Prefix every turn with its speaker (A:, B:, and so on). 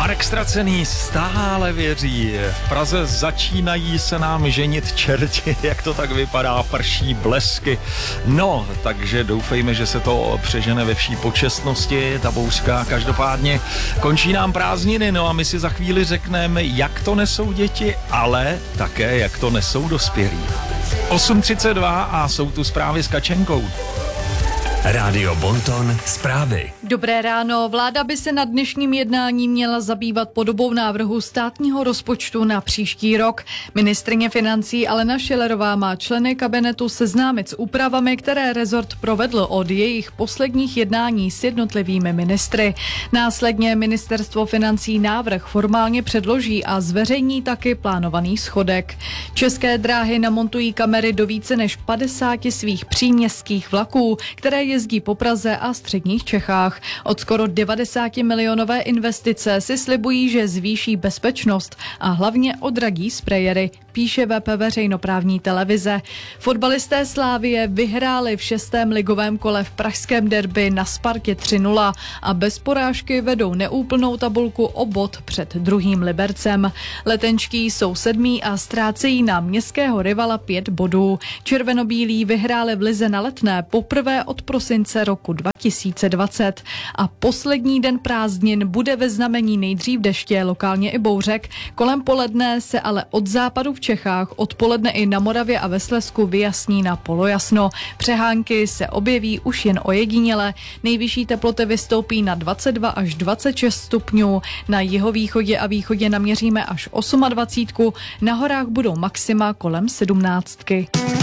A: Marek Stracený stále věří. V Praze začínají se nám ženit čerti, jak to tak vypadá, prší blesky. No, takže doufejme, že se to přežene ve vší počestnosti, ta bouřka. Každopádně končí nám prázdniny, no a my si za chvíli řekneme, jak to nesou děti, ale také, jak to nesou dospělí. 8:32 a jsou tu zprávy s Kačenkou.
B: Rádio Bonton, zprávy.
C: Dobré ráno. Vláda by se na dnešním jednání měla zabývat podobou návrhu státního rozpočtu na příští rok. Ministryně financí Alena Schillerová má členy kabinetu seznámit s úpravami, které rezort provedl od jejich posledních jednání s jednotlivými ministry. Následně ministerstvo financí návrh formálně předloží a zveřejní taky plánovaný schodek. České dráhy namontují kamery do více než 50 svých příměstských vlaků, které jezdí po Praze a středních Čechách. Od skoro 90 milionové investice si slibují, že zvýší bezpečnost a hlavně odradí sprejery, píše web veřejnoprávní televize. Fotbalisté Slavie vyhráli v 6. ligovém kole v pražském derby na Spartě 3-0 a bez porážky vedou neúplnou tabulku o bod před druhým Libercem. Letenčtí jsou 7. a ztrácejí na městského rivala 5 bodů. Červenobílí vyhráli v lize na Letné poprvé od prosince roku 2020 a poslední den prázdnin bude ve znamení nejdřív deště, lokálně i bouřek. Kolem poledne se ale od západu v Čechách odpoledne i na Moravě a ve Slezsku vyjasní na polojasno. Přehánky se objeví už jen ojediněle. Nejvyšší teploty vystoupí na 22 až 26 stupňů. Na jihovýchodě a východě naměříme až 28. Na horách budou maxima kolem 17.